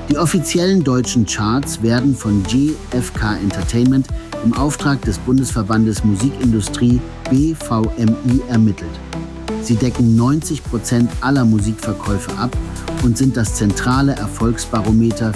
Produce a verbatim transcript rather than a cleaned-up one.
Die offiziellen deutschen Charts werden von G F K Entertainment im Auftrag des Bundesverbandes Musikindustrie B V M I ermittelt. Sie decken neunzig Prozent aller Musikverkäufe ab und sind das zentrale Erfolgsbarometer